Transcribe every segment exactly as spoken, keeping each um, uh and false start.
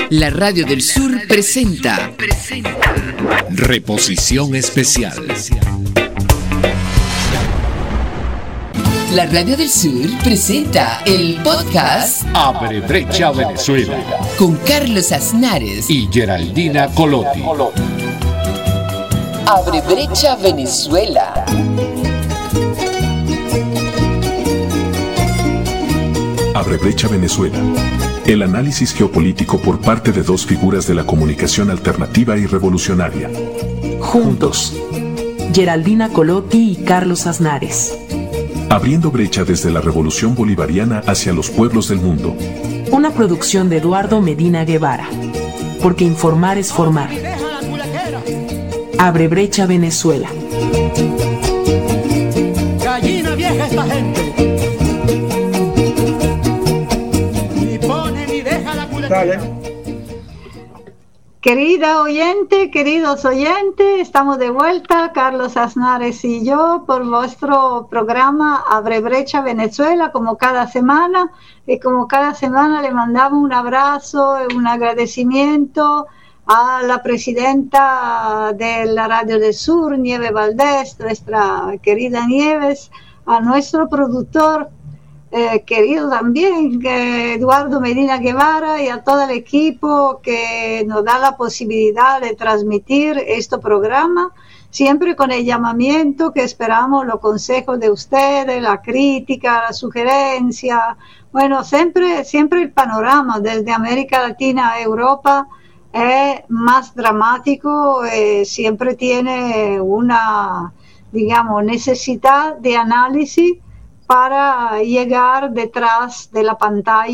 La Radio del Sur presenta Reposición Especial. La Radio del Sur presenta el podcast Abre Brecha Venezuela con Carlos Aznares y Geraldina Colotti. Abre Brecha Venezuela. Abre Brecha Venezuela. El análisis geopolítico por parte de dos figuras de la comunicación alternativa y revolucionaria. Juntos. Geraldina Colotti y Carlos Aznares. Abriendo brecha desde la revolución bolivariana hacia los pueblos del mundo. Una producción de Eduardo Medina Guevara. Porque informar es formar. Abre Brecha Venezuela. Gallina vieja esta gente. Dale. Querida oyente, queridos oyentes, estamos de vuelta, Carlos Aznares y yo, por vuestro programa Abre Brecha Venezuela, como cada semana, y como cada semana le mandamos un abrazo, un agradecimiento a la presidenta de la Radio del Sur, Nieves Valdés, nuestra querida Nieves, a nuestro productor, Eh, querido también eh, Eduardo Medina Guevara, y a todo el equipo que nos da la posibilidad de transmitir este programa, siempre con el llamamiento que esperamos los consejos de ustedes, la crítica, la sugerencia, bueno, siempre, siempre el panorama desde América Latina a Europa es más dramático, eh, siempre tiene una, digamos, necesidad de análisis para llegar detrás de la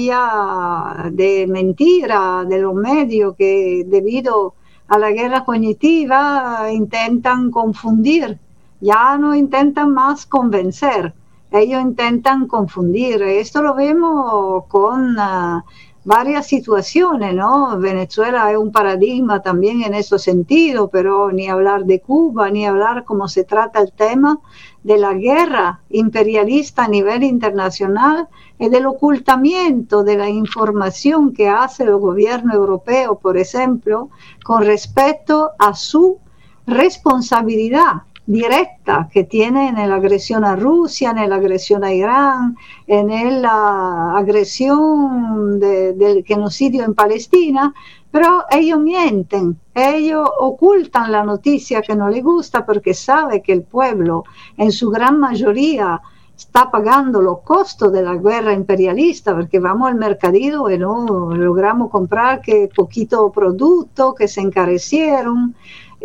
pantalla de mentira de los medios que debido a la guerra cognitiva intentan confundir, ya no intentan más convencer, ellos intentan confundir. Esto lo vemos con uh, varias situaciones, ¿no? Venezuela es un paradigma también en ese sentido, pero ni hablar de Cuba, ni hablar cómo se trata el tema de la guerra imperialista a nivel internacional y del ocultamiento de la información que hace el gobierno europeo, por ejemplo, con respecto a su responsabilidad directa que tiene en la agresión a Rusia, en la agresión a Irán, en la agresión de, del genocidio en Palestina, pero ellos mienten, ellos ocultan la noticia que no les gusta porque sabe que el pueblo en su gran mayoría está pagando los costos de la guerra imperialista, porque vamos al mercadillo y no logramos comprar que poquito producto, que se encarecieron.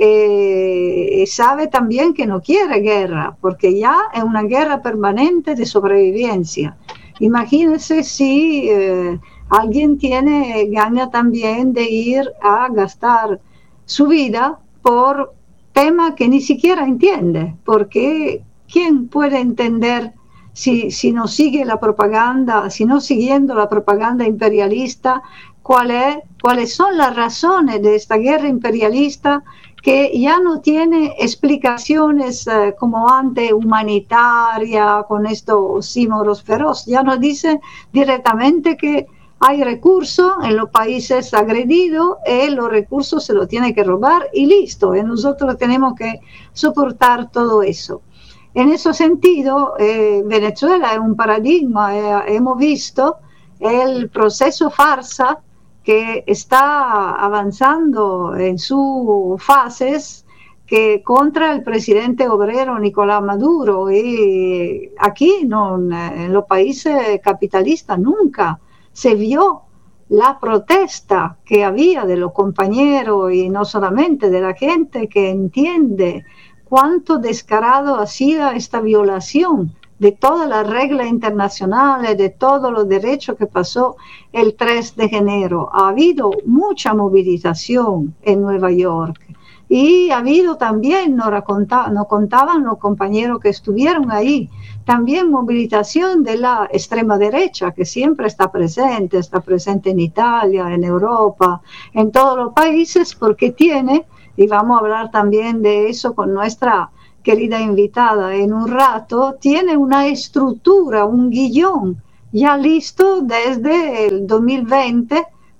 Eh, sabe también que no quiere guerra, porque ya es una guerra permanente de sobrevivencia. Imagínense si eh, alguien tiene gana también de ir a gastar su vida por tema que ni siquiera entiende, porque ¿quién puede entender si, si no sigue la propaganda, si no siguiendo la propaganda imperialista, cuál es, cuáles son las razones de esta guerra imperialista que ya no tiene explicaciones eh, como antes humanitaria, con estos oxímoros feroces, ya nos dice directamente que hay recursos en los países agredidos y los recursos se los tiene que robar y listo, y nosotros tenemos que soportar todo eso. En ese sentido, eh, Venezuela es un paradigma, eh, hemos visto el proceso farsa que está avanzando en sus fases que contra el presidente obrero Nicolás Maduro, y aquí no, en los países capitalistas nunca se vio la protesta que había de los compañeros y no solamente de la gente que entiende cuánto descarado ha sido esta violación de todas las reglas internacionales, de todos los derechos que pasó el tres de enero. Ha habido mucha movilización en Nueva York y ha habido también, nos, raconta, nos contaban los compañeros que estuvieron ahí, también movilización de la extrema derecha, que siempre está presente, está presente en Italia, en Europa, en todos los países, porque tiene, y vamos a hablar también de eso con nuestra querida invitada en un rato, tiene una estructura, un guión ya listo desde el dos mil veinte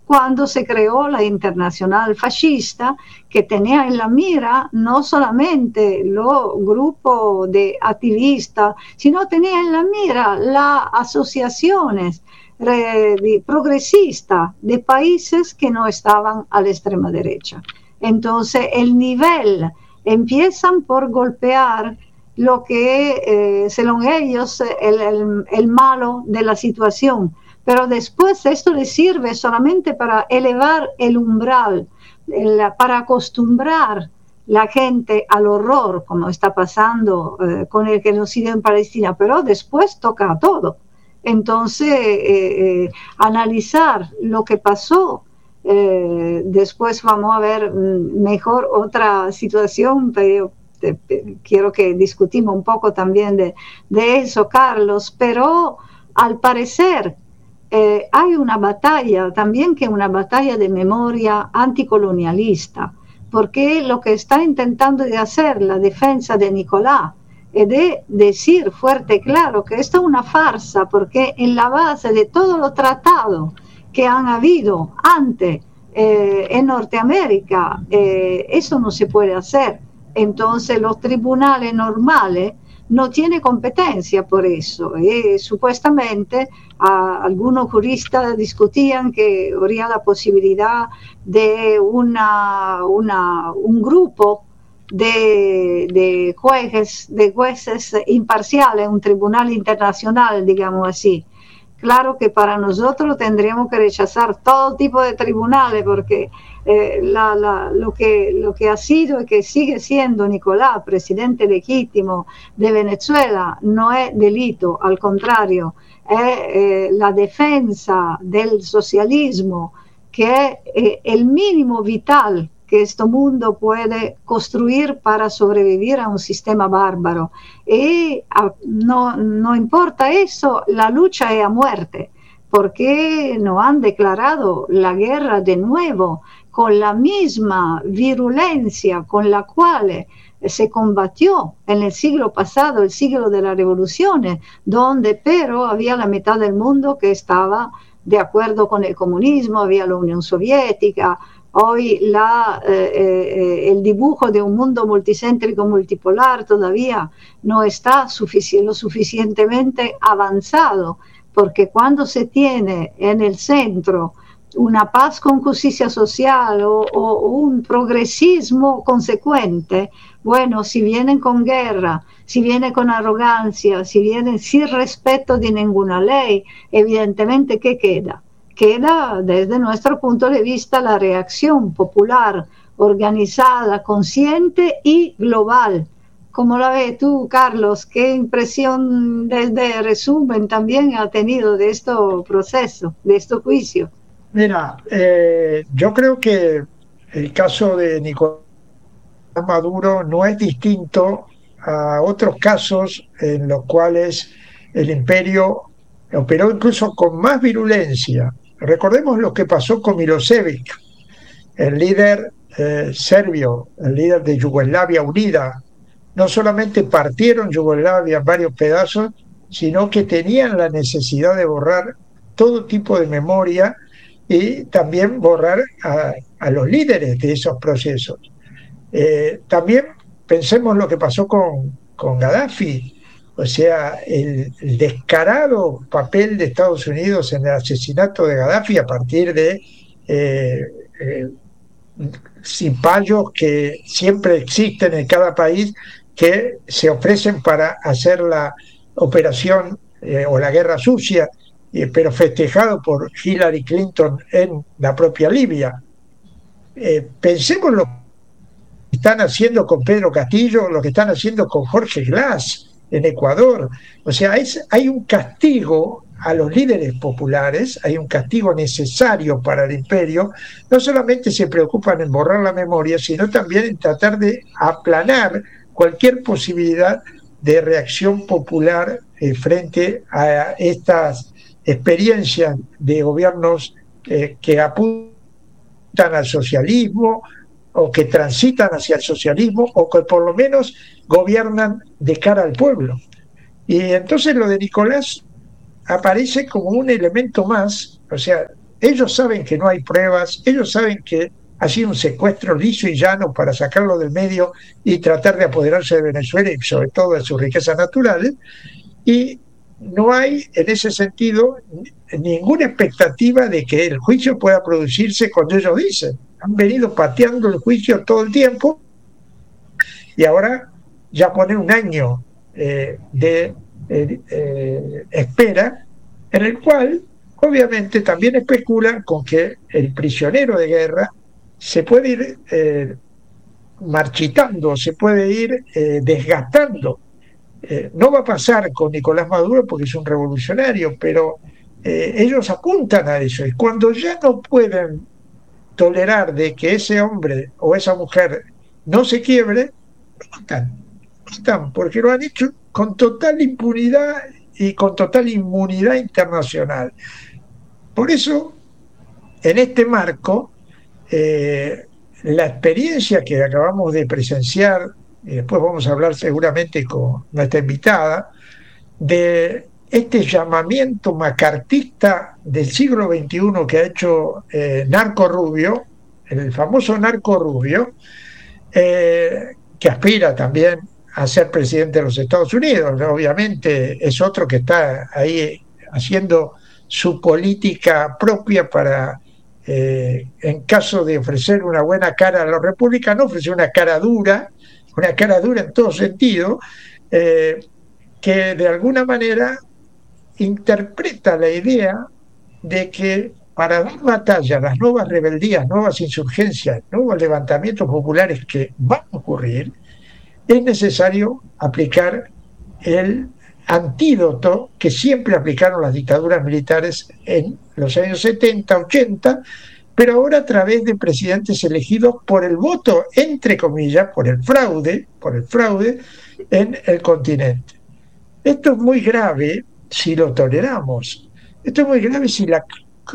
cuando se creó la Internacional Fascista, que tenía en la mira no solamente los grupos de activistas, sino tenía en la mira las asociaciones eh, progresistas de países que no estaban a la extrema derecha. Entonces el nivel empiezan por golpear lo que, eh, según ellos, el, el, el malo de la situación. Pero después esto les sirve solamente para elevar el umbral, el, para acostumbrar la gente al horror, como está pasando eh, con el genocidio en Palestina, pero después toca a todo. Entonces, eh, eh, analizar lo que pasó, eh, después vamos a ver mejor otra situación, pero te, te, quiero que discutimos un poco también de, de eso, Carlos, pero al parecer, Eh, hay una batalla también, que es una batalla de memoria anticolonialista, porque lo que está intentando de hacer la defensa de Nicolás es de decir fuerte y claro que esto es una farsa, porque en la base de todos los tratados que han habido antes eh, en Norteamérica, eh, eso no se puede hacer. Entonces los tribunales normales no tiene competencia por eso. Y supuestamente a, algunos juristas discutían que habría la posibilidad de una, una, un grupo de, de jueces, de jueces imparciales, un tribunal internacional, digamos así. Claro que para nosotros tendríamos que rechazar todo tipo de tribunales, porque eh, la, la, lo, que, lo que ha sido y que sigue siendo Nicolás, presidente legítimo de Venezuela, no es delito, al contrario, es eh, la defensa del socialismo, que es eh, el mínimo vital que este mundo puede construir para sobrevivir a un sistema bárbaro. Y a, no, no importa eso, la lucha es a muerte, porque nos han declarado la guerra de nuevo con la misma virulencia con la cual se combatió en el siglo pasado, el siglo de las revoluciones, donde pero había la mitad del mundo que estaba de acuerdo con el comunismo, había la Unión Soviética. Hoy la, eh, eh, el dibujo de un mundo multicéntrico, multipolar, todavía no está sufici- lo suficientemente avanzado, porque cuando se tiene en el centro una paz con justicia social o, o un progresismo consecuente, bueno, si vienen con guerra, si vienen con arrogancia, si vienen sin respeto de ninguna ley, evidentemente, ¿qué queda? Queda desde nuestro punto de vista la reacción popular, organizada, consciente y global. ¿Cómo la ves tú, Carlos? ¿Qué impresión desde resumen también ha tenido de este proceso, de este juicio? Mira, eh, yo creo que el caso de Nicolás Maduro no es distinto a otros casos en los cuales el imperio operó incluso con más virulencia. Recordemos lo que pasó con Milosevic, el líder eh, serbio, el líder de Yugoslavia unida. No solamente partieron Yugoslavia en varios pedazos, sino que tenían la necesidad de borrar todo tipo de memoria y también borrar a, a los líderes de esos procesos. Eh, también pensemos lo que pasó con, con Gaddafi. O sea, el, el descarado papel de Estados Unidos en el asesinato de Gaddafi a partir de eh, eh, cipayos que siempre existen en cada país que se ofrecen para hacer la operación eh, o la guerra sucia, eh, pero festejado por Hillary Clinton en la propia Libia. Eh, pensemos lo que están haciendo con Pedro Castillo, lo que están haciendo con Jorge Glass en Ecuador. O sea, es, hay un castigo a los líderes populares, hay un castigo necesario para el imperio. No solamente se preocupan en borrar la memoria, sino también en tratar de aplanar cualquier posibilidad de reacción popular eh, frente a estas experiencias de gobiernos eh, que apuntan al socialismo o que transitan hacia el socialismo o que por lo menos gobiernan de cara al pueblo. Y entonces lo de Nicolás aparece como un elemento más. O sea, ellos saben que no hay pruebas, ellos saben que ha sido un secuestro liso y llano para sacarlo del medio y tratar de apoderarse de Venezuela y sobre todo de sus riquezas naturales, y no hay en ese sentido ninguna expectativa de que el juicio pueda producirse cuando ellos dicen. Han venido pateando el juicio todo el tiempo y ahora ya pone un año eh, de eh, eh, espera, en el cual obviamente también especulan con que el prisionero de guerra se puede ir eh, marchitando, se puede ir eh, desgastando. Eh, no va a pasar con Nicolás Maduro porque es un revolucionario, pero eh, ellos apuntan a eso, y cuando ya no pueden tolerar de que ese hombre o esa mujer no se quiebre, no están, no están, porque lo han hecho con total impunidad y con total inmunidad internacional. Por eso, en este marco, eh, la experiencia que acabamos de presenciar, y después vamos a hablar seguramente con nuestra invitada, de este llamamiento macartista del siglo veintiuno que ha hecho eh, Narco Rubio, el famoso Narco Rubio, eh, que aspira también a ser presidente de los Estados Unidos. Obviamente es otro que está ahí haciendo su política propia para, eh, en caso de ofrecer una buena cara a la República, no ofrecer una cara dura, una cara dura en todo sentido, eh, que de alguna manera interpreta la idea de que para dar batalla a las nuevas rebeldías, nuevas insurgencias, nuevos levantamientos populares que van a ocurrir, es necesario aplicar el antídoto que siempre aplicaron las dictaduras militares en los años setenta, ochenta, pero ahora a través de presidentes elegidos por el voto, entre comillas, por el fraude, por el fraude en el continente. Esto es muy grave si lo toleramos. Esto es muy grave si la,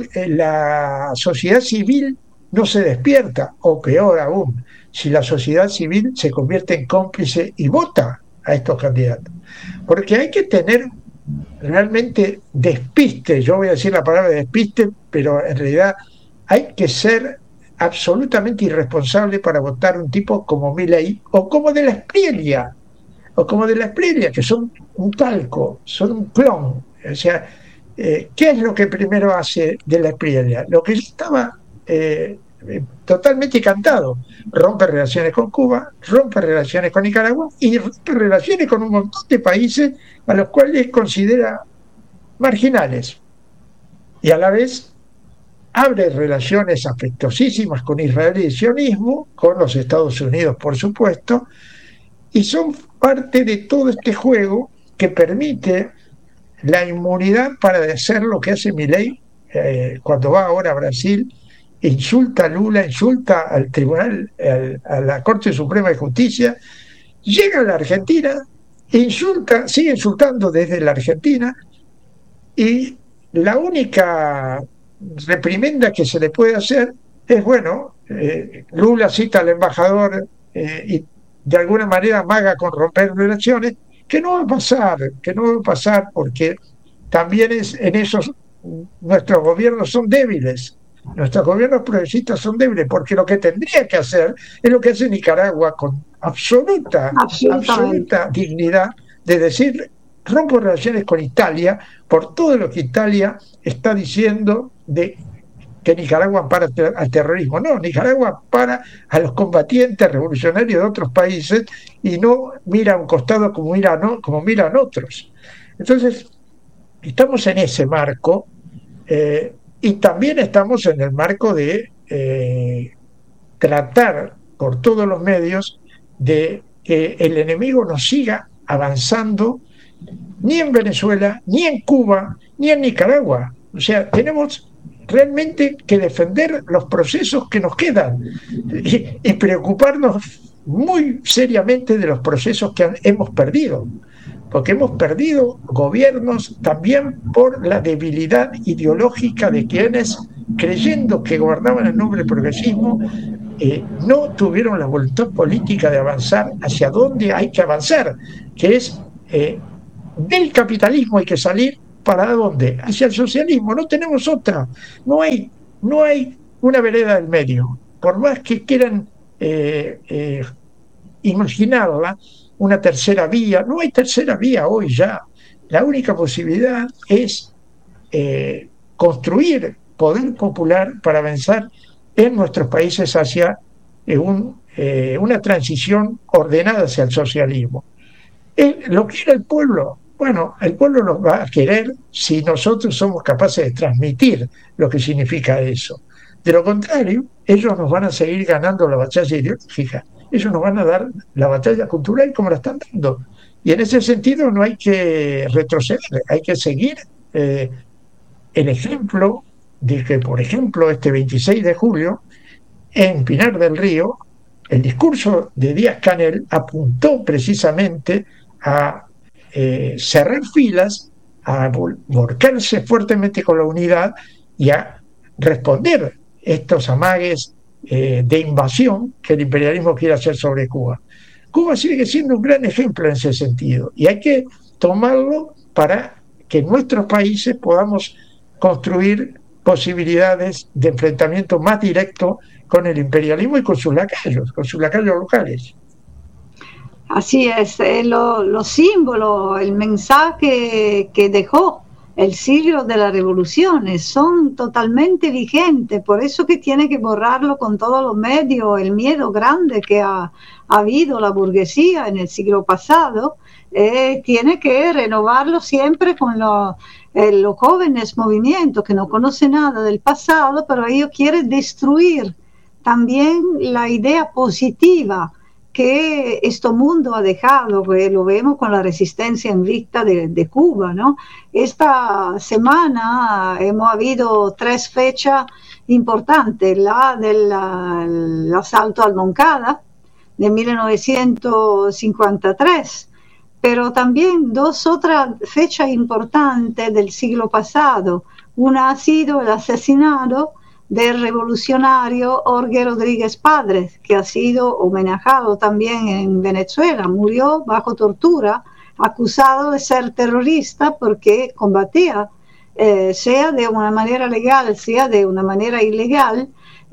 la sociedad civil no se despierta, o peor aún, si la sociedad civil se convierte en cómplice y vota a estos candidatos. Porque hay que tener realmente despiste, yo voy a decir la palabra despiste, pero en realidad hay que ser absolutamente irresponsable para votar un tipo como Milei o como de la Espriella, o como de la Espriella, que son un calco, son un clon. O sea, eh, ¿qué es lo que primero hace de la Espriella? Lo que estaba eh, totalmente cantado: rompe relaciones con Cuba, rompe relaciones con Nicaragua y rompe relaciones con un montón de países a los cuales considera marginales, y a la vez abre relaciones afectuosísimas con Israel y el sionismo, con los Estados Unidos por supuesto, y son parte de todo este juego que permite la inmunidad para hacer lo que hace Milei eh, cuando va ahora a Brasil, insulta a Lula, insulta al tribunal, al, a la Corte Suprema de Justicia, llega a la Argentina, insulta, sigue insultando desde la Argentina, y la única reprimenda que se le puede hacer es, bueno, eh, Lula cita al embajador eh, y de alguna manera amaga con romper relaciones, que no va a pasar, que no va a pasar porque también es en esos, nuestros gobiernos son débiles, nuestros gobiernos progresistas son débiles, porque lo que tendría que hacer es lo que hace Nicaragua con absoluta, absoluta dignidad, de decir: rompo relaciones con Italia por todo lo que Italia está diciendo de que Nicaragua ampara al terrorismo. No, Nicaragua ampara a los combatientes revolucionarios de otros países y no mira a un costado como miran, ¿no? como miran otros. Entonces, estamos en ese marco eh, y también estamos en el marco de eh, tratar por todos los medios de que el enemigo no siga avanzando ni en Venezuela, ni en Cuba, ni en Nicaragua. O sea, tenemos realmente que defender los procesos que nos quedan y, y preocuparnos muy seriamente de los procesos que han, hemos perdido, porque hemos perdido gobiernos también por la debilidad ideológica de quienes, creyendo que gobernaban en nombre del progresismo, eh, no tuvieron la voluntad política de avanzar hacia donde hay que avanzar, que es eh, del capitalismo hay que salir ¿para dónde? Hacia el socialismo, no tenemos otra, no hay, no hay una vereda del medio, por más que quieran eh, eh, imaginarla, una tercera vía, no hay tercera vía hoy ya, la única posibilidad es eh, construir poder popular para avanzar en nuestros países hacia eh, un, eh, una transición ordenada hacia el socialismo. Eh, lo quiere el pueblo. Bueno, el pueblo nos va a querer si nosotros somos capaces de transmitir lo que significa eso. De lo contrario, ellos nos van a seguir ganando la batalla ideológica. Ellos nos van a dar la batalla cultural como la están dando. Y en ese sentido no hay que retroceder, hay que seguir eh, el ejemplo de que, por ejemplo, este veintiséis de julio, en Pinar del Río, el discurso de Díaz-Canel apuntó precisamente a eh, cerrar filas, a volcarse fuertemente con la unidad y a responder estos amagues eh, de invasión que el imperialismo quiere hacer sobre Cuba. Cuba sigue siendo un gran ejemplo en ese sentido y hay que tomarlo para que en nuestros países podamos construir posibilidades de enfrentamiento más directo con el imperialismo y con sus lacayos, con sus lacayos locales. Así es, eh, los lo símbolos, el mensaje que dejó el siglo de las revoluciones son totalmente vigentes, por eso que tiene que borrarlo con todos los medios, el miedo grande que ha, ha habido la burguesía en el siglo pasado, eh, tiene que renovarlo siempre con los, eh, los jóvenes movimientos que no conocen nada del pasado, pero ellos quieren destruir también la idea positiva que este mundo ha dejado, que lo vemos con la resistencia invicta de, de Cuba, ¿no? Esta semana hemos habido tres fechas importantes, la del asalto al Moncada de mil novecientos cincuenta y tres, pero también dos otras fechas importantes del siglo pasado. Una ha sido el asesinato del revolucionario Jorge Rodríguez Padres, que ha sido homenajeado también en Venezuela. Murió bajo tortura, acusado de ser terrorista porque combatía, eh, sea de una manera legal, sea de una manera ilegal,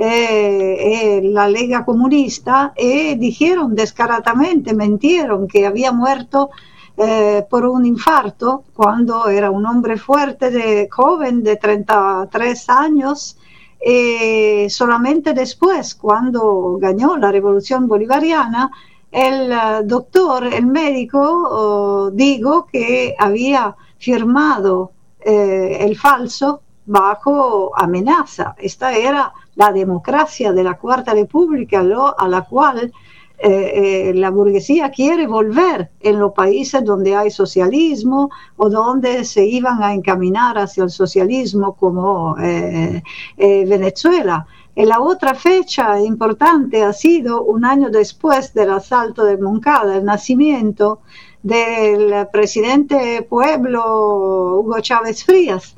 eh, eh, la Liga Comunista, y dijeron descaradamente, mentieron que había muerto eh, por un infarto cuando era un hombre fuerte, de joven de treinta y tres años. Eh, solamente después, cuando ganó la revolución bolivariana, el uh, doctor, el médico, uh, dijo que había firmado eh, el falso bajo amenaza. Esta era la democracia de la Cuarta República, lo, a la cual Eh, eh, la burguesía quiere volver en los países donde hay socialismo o donde se iban a encaminar hacia el socialismo, como eh, eh, Venezuela. Y la otra fecha importante ha sido un año después del asalto de Moncada, el nacimiento del presidente pueblo Hugo Chávez Frías,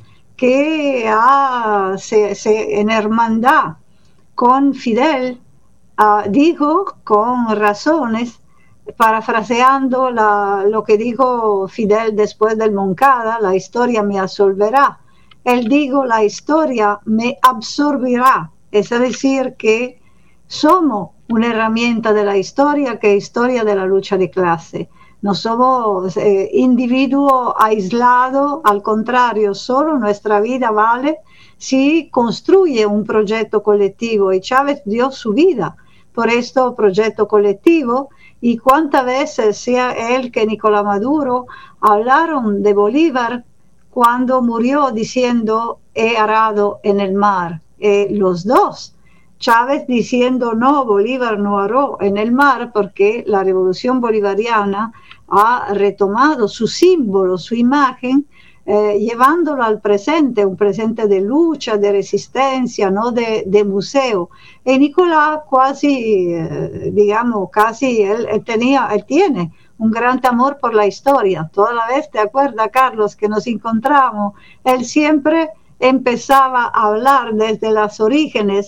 que ha, se, se, en hermandad con Fidel, Uh, dijo con razones, parafraseando la, lo que dijo Fidel después del Moncada, la historia me absolverá. Él dijo, la historia me absorbirá. Es decir, que somos una herramienta de la historia, que es historia de la lucha de clase. No somos eh, individuos aislados, al contrario, solo nuestra vida vale si construye un proyecto colectivo, y Chávez dio su vida por este proyecto colectivo, y cuántas veces sea él que Nicolás Maduro hablaron de Bolívar cuando murió diciendo he arado en el mar, eh, los dos. Chávez diciendo no, Bolívar no aró en el mar, porque la revolución bolivariana ha retomado su símbolo, su imagen, eh, llevándolo al presente, un presente de lucha, de resistencia, no de, de museo. Y Nicolás casi, eh, digamos, casi, él, él tenía, él tiene un gran amor por la historia. Toda la vez, ¿te acuerdas, Carlos, que nos encontramos? Él siempre empezaba a hablar desde los orígenes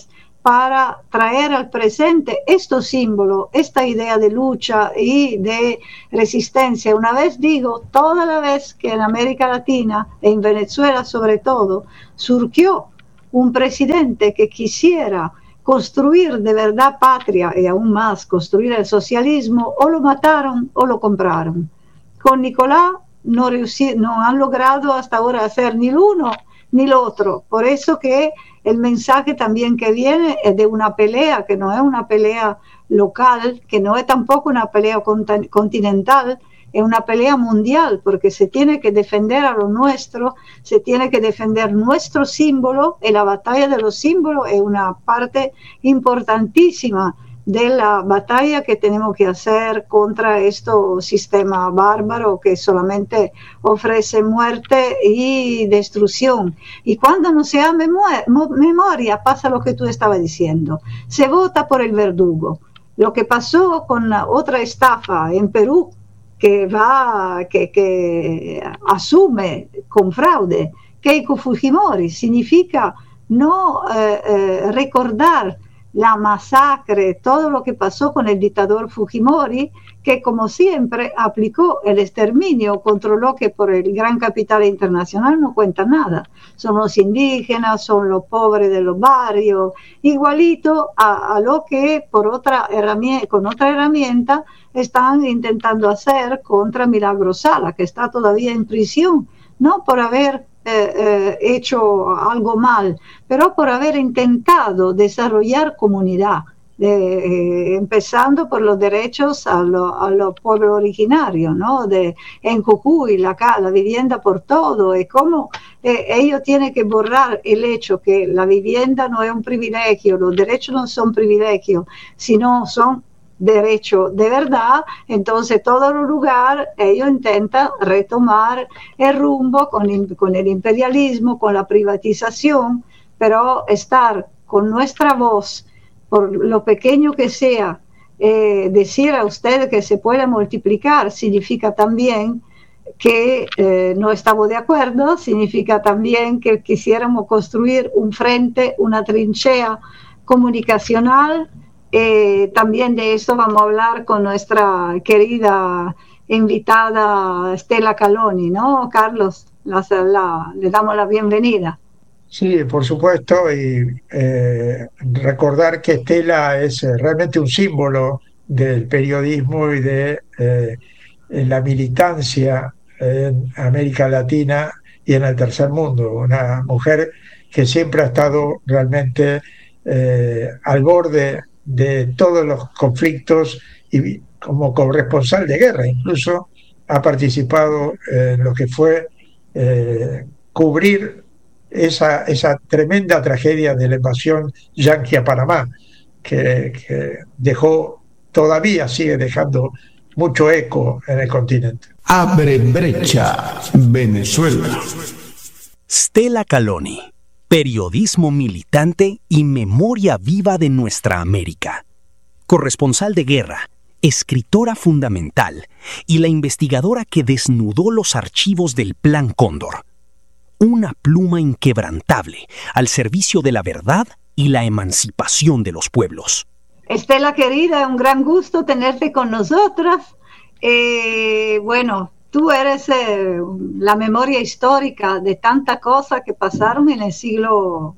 para traer al presente estos símbolos, esta idea de lucha y de resistencia. Una vez digo, toda la vez que en América Latina, en Venezuela sobre todo, surgió un presidente que quisiera construir de verdad patria y aún más construir el socialismo, o lo mataron o lo compraron. Con Nicolás no, reusi- no han logrado hasta ahora hacer ni lo uno ni lo otro. Por eso que el mensaje también que viene es de una pelea, que no es una pelea local, que no es tampoco una pelea cont- continental, es una pelea mundial, porque se tiene que defender a lo nuestro, se tiene que defender nuestro símbolo, y la batalla de los símbolos es una parte importantísima de la batalla que tenemos que hacer contra este sistema bárbaro que solamente ofrece muerte y destrucción. Y cuando no se da memo- memoria, pasa lo que tú estabas diciendo, se vota por el verdugo. Lo que pasó con la otra estafa en Perú, que va, que, que asume con fraude Keiko Fujimori, significa no eh, eh, recordar la masacre, todo lo que pasó con el dictador Fujimori, que como siempre aplicó el exterminio, controló que por el gran capital internacional no cuenta nada. Son los indígenas, son los pobres de los barrios, igualito a, a lo que por otra herramienta, con otra herramienta están intentando hacer contra Milagro Sala, que está todavía en prisión, no por haber Eh, eh, hecho algo mal, pero por haber intentado desarrollar comunidad, de, eh, empezando por los derechos a los a lo pueblos originarios, ¿no? De, en Jujuy, la, la vivienda por todo, y cómo eh, ellos tienen que borrar el hecho que la vivienda no es un privilegio, los derechos no son privilegios, sino son derecho de verdad. Entonces todos los lugares ellos intentan retomar el rumbo con, con el imperialismo, con la privatización, pero estar con nuestra voz, por lo pequeño que sea, eh, decir a ustedes que se puede multiplicar significa también que eh, no estamos de acuerdo, significa también que quisiéramos construir un frente, una trinchera comunicacional. Eh, también de esto vamos a hablar con nuestra querida invitada Stella Caloni, ¿no, Carlos? La, la, le damos la bienvenida. Sí, por supuesto, y eh, recordar que Stella es eh, realmente un símbolo del periodismo y de eh, la militancia en América Latina y en el tercer mundo. Una mujer que siempre ha estado realmente eh, al borde de todos los conflictos y como corresponsal de guerra incluso ha participado en lo que fue eh, cubrir esa, esa tremenda tragedia de la invasión yanqui a Panamá, que, que dejó, todavía sigue dejando mucho eco en el continente. Abre brecha, Venezuela. Stella Caloni. Periodismo militante y memoria viva de nuestra América. Corresponsal de guerra, escritora fundamental y la investigadora que desnudó los archivos del Plan Cóndor. Una pluma inquebrantable al servicio de la verdad y la emancipación de los pueblos. Stella querida, un gran gusto tenerte con nosotras. Eh, bueno, tú eres eh, la memoria histórica de tantas cosas que pasaron en el siglo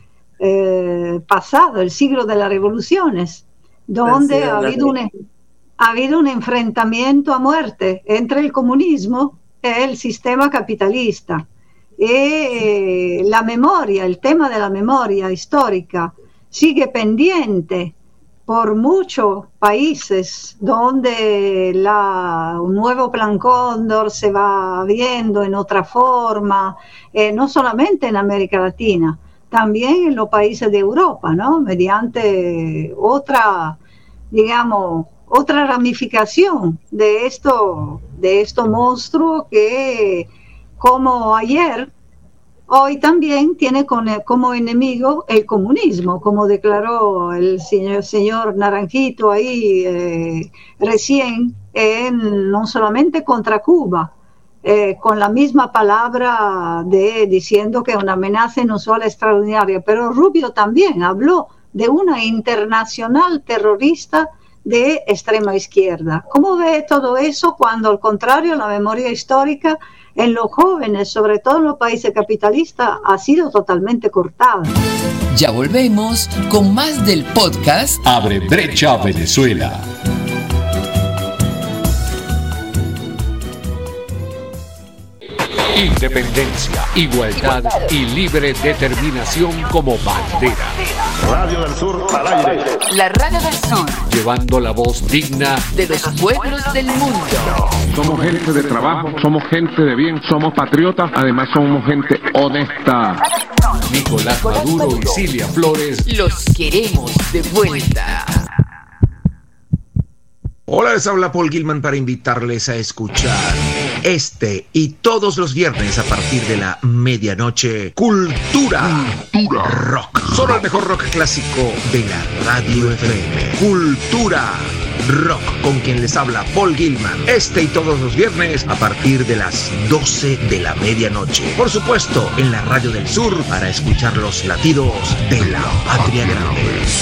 eh, pasado, el siglo de las revoluciones, donde ha habido, un, ha habido un enfrentamiento a muerte entre el comunismo y el sistema capitalista. Y eh, la memoria, el tema de la memoria histórica sigue pendiente por muchos países donde la, un nuevo Plan Cóndor se va viendo en otra forma, eh, no solamente en América Latina, también en los países de Europa, ¿no? Mediante otra, digamos, otra ramificación de esto, de estos monstruos que, como ayer, hoy también tiene como enemigo el comunismo, como declaró el señor, señor Naranjito ahí eh, recién, en, no solamente contra Cuba, eh, con la misma palabra de diciendo que es una amenaza inusual extraordinaria, pero Rubio también habló de una internacional terrorista de extrema izquierda. ¿Cómo ve todo eso cuando, al contrario, la memoria histórica en los jóvenes, sobre todo en los países capitalistas, ha sido totalmente cortada? Ya volvemos con más del podcast Abre Brecha Venezuela. Independencia, igualdad y libre determinación como bandera. Radio del Sur al aire. La Radio del Sur, llevando la voz digna de los pueblos del mundo. Somos gente de trabajo, somos gente de bien, somos patriotas, además somos gente honesta. Nicolás Maduro y Cilia Flores, los queremos de vuelta. Hola, les habla Paul Gilman para invitarles a escuchar este y todos los viernes a partir de la medianoche Cultura, Cultura Rock. Solo el mejor rock clásico de la radio F M. Cultura Rock, con quien les habla Paul Gilman. Este y todos los viernes a partir de las doce de la medianoche. Por supuesto, en la Radio del Sur para escuchar los latidos de la patria grande.